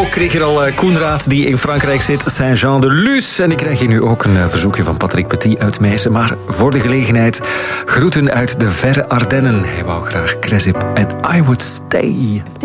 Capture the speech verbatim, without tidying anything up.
Margot kreeg hier al uh, Koenraad, die in Frankrijk zit. Saint-Jean-de-Luz. En ik krijg hier nu ook een uh, verzoekje van Patrick Petit uit Meissen. Maar voor de gelegenheid, groeten uit de verre Ardennen. Hij wou graag Cressip en I Would Stay.